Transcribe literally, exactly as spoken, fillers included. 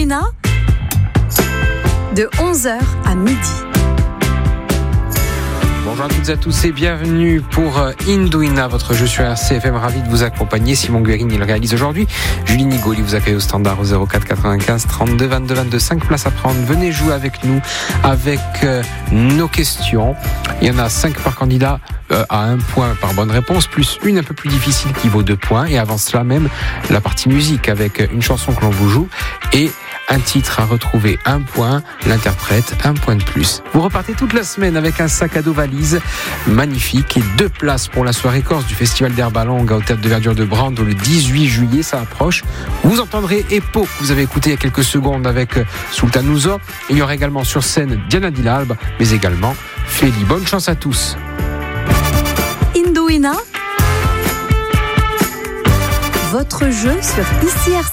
Indouina, de onze heures à midi. Bonjour à toutes et à tous et bienvenue pour Indouina, votre jeu sur R C F M. Ravi de vous accompagner. Simon Guérin, il réalise aujourd'hui. Julie Nigoli vous accueille au standard au zéro quatre quatre-vingt-quinze trente-deux vingt-deux vingt-deux. cinq places à prendre. Venez jouer avec nous avec euh, nos questions. Il y en a cinq par candidat euh, à un point par bonne réponse, plus une un peu plus difficile qui vaut deux points. Et avant cela même, la partie musique avec une chanson que l'on vous joue et un titre à retrouver, un point, l'interprète, un point de plus. Vous repartez toute la semaine avec un sac à dos valise magnifique et deux places pour la soirée corse du Festival d'Herba Longue au Théâtre de Verdure de Brande le dix-huit juillet, ça approche. Vous entendrez Epo, que vous avez écouté il y a quelques secondes avec Sultan Ouzo. Il y aura également sur scène Diana Dilalbe, mais également Feli. Bonne chance à tous. Indouina, votre jeu sur I C R C.